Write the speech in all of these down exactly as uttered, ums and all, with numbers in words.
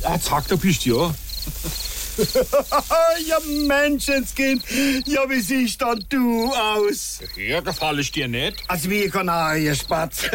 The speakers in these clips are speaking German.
Ja, zack, da bist du ja. Ja, Menschenskind. Ja, wie siehst dann du aus? Ja, gefall ich dir nicht. Also wie ein Kanarienspatz.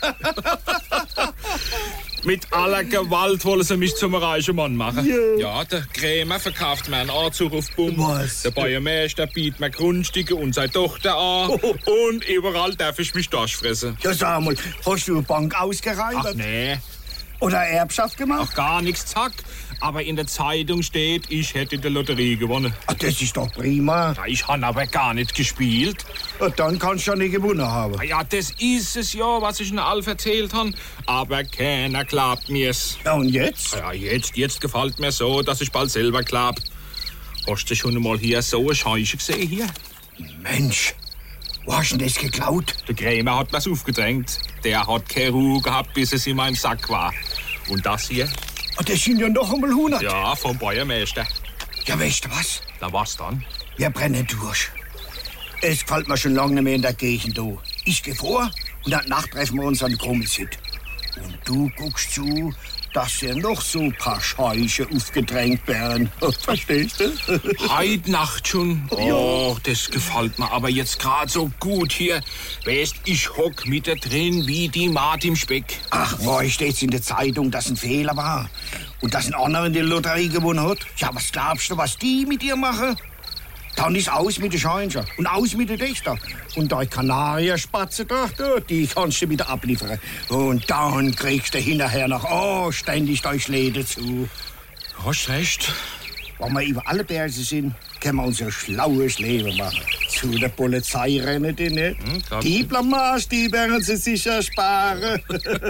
Mit aller Gewalt wollen sie mich zum reichen Mann machen. Ja. Ja, der Krämer verkauft mir einen Anzug auf Bumm. Was? Der Bäuermeister bietet mir Grundstücke und seine Tochter an. Oh. Und überall darf ich mich durchfressen. Ja, sag mal, hast du eine Bank Ach ausgeräumt? nee, Oder Erbschaft gemacht? ach gar nichts, zack. Aber in der Zeitung steht, ich hätte die Lotterie gewonnen. Ach, das ist doch prima. Ja, ich habe aber gar nicht gespielt. Ja, dann kannst du ja nicht gewonnen haben. Ja, das ist es ja, was ich in Alf erzählt habe. Aber keiner glaubt mir's. Ja, und jetzt? Ja, jetzt, jetzt gefällt mir so, dass ich bald selber glaub. Hast du schon mal hier so eine Scheiße gesehen hier? Mensch, wo hast du denn das geklaut? Der Krämer hat mir's aufgedrängt. Der hat keine Ruhe gehabt, bis es in meinem Sack war. Und das hier? Ah, das sind ja noch einmal hundert. Ja, vom Bäuermeister. Ja, weißt du was? Na, was dann? Wir brennen durch. Es gefällt mir schon lange nicht mehr in der Gegend. Da. Ich geh vor und dann Nacht treffen wir uns an Krummelsit. Und du guckst zu, dass hier noch so ein paar Scheiße aufgedrängt werden. Verstehst du? Heut Nacht schon? Oh, das gefällt mir aber jetzt gerade so gut hier. Weißt, ich hock mit da drin wie die Maat im Speck. Ach, wo steht's in der Zeitung, dass ein Fehler war? Und dass ein anderer die Lotterie gewonnen hat? Ja, was glaubst du, was die mit dir machen? Dann ist aus mit den Scheinchen und aus mit den Dächtern. Und die Kanarienspatze da, die kannst du wieder abliefern. Und dann kriegst du hinterher noch oh, ständig deine Schläge zu. Hast recht. Wenn wir über alle Berge sind, können wir unser schlaues Leben machen. Zu der Polizei rennen die nicht. Hm, die Blamage, die werden sie sicher sparen.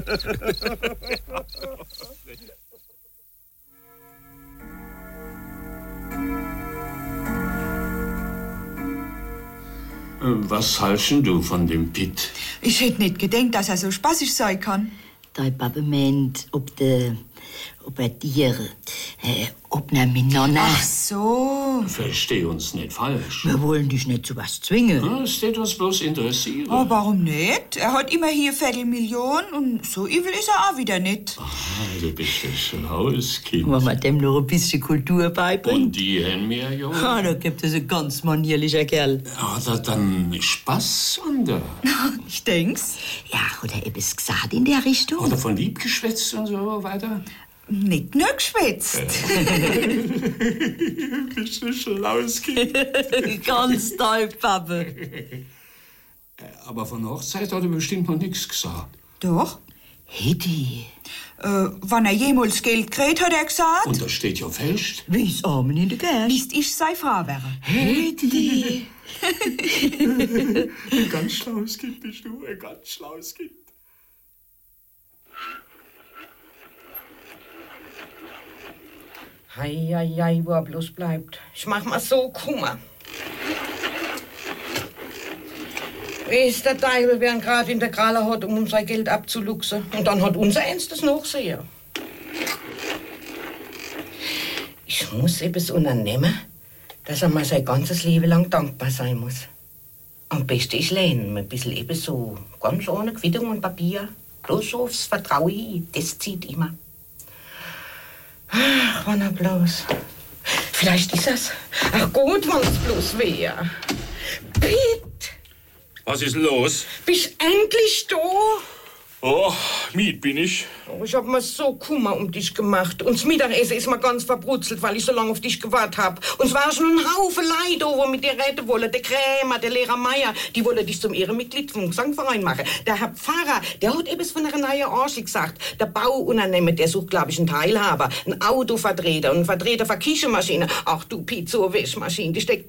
Was haltst du von dem Pitt? Ich hätte nicht gedacht, dass er so spaßig sein kann. Dein Papa meint, ob de, ob er dir, äh, ob er miteinander. Ach so. Versteh uns nicht falsch. Wir wollen dich nicht zu was zwingen. Ja, es steht uns bloß interessieren. Oh, warum nicht? Er hat immer hier Viertelmillion und so übel ist er auch wieder nicht. Ah, du bist ein schlaues Kind. Wenn man dem noch ein bisschen Kultur beibringt. Und die haben mir ja. Ah, da gibt es ein ganz manierlicher Kerl. Hat er dann Spaß an der? Ich denk's. Ja, oder etwas gesagt in der Richtung. Oder von lieb geschwätzt und so weiter? Nicht nur geschwätzt. Du bist ein schlaues Kind. Ganz toll, Papa. Aber von der Hochzeit hat er bestimmt noch nichts gesagt. Doch. Hedi. Äh, wann er jemals Geld kriegt, hat er gesagt. Und das steht ja fest. Wie's Amen in der Gerst. Ist ich sei Frau wäre. Hedi. Ein ganz schlaues Kind bist du, ein ganz schlaues Kind. Hei, hei, hei, wo er bloß bleibt. Ich mach mal so Kummer. Weiß der Teufel, wer ihn gerade in der Kralle hat, um sein Geld abzuluxen. Und dann hat unser Eins das noch sehr. Ich muss etwas unternehmen, dass er mal sein ganzes Leben lang dankbar sein muss. Am besten ich lehne mir ein bisschen eben so, ganz ohne Quittung und Papier. Bloß so aufs Vertrauen hin, das zieht immer. Ach, wann er bloß. Vielleicht ist es. Ach gut, wenn es bloß wäre. Pitt, Was ist los? bist endlich da? Oh, Miet bin ich. Oh, ich hab mir so Kummer um dich gemacht. Und das Mittagessen ist mir ganz verbrutzelt, weil ich so lange auf dich gewartet hab. Und es war schon ein Haufen Leute, die mit dir reden wollen. Der Krämer, der Lehrer Meier, die wollen dich zum Ehrenmitglied vom Gesangverein machen. Der Herr Pfarrer, der hat etwas von einer neuen Arche gesagt. Der Bauunternehmer, der sucht, glaube ich, einen Teilhaber, einen Autovertreter und einen Vertreter für Küchenmaschine. Ach du Pizzo, Wäschmaschine, die steckt